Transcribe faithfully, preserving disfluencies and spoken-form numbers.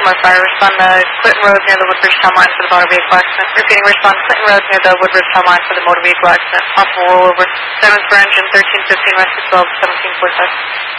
more fire. Respond to Clinton Road near the Woodbridge Town Line for the motor vehicle accident. Repeating, respond to Clinton Road near the Woodbridge Town Line for the motor vehicle accident. Possible rollover. Diamonds for engine thirteen fifteen, rescue twelve, seventeen forty-five.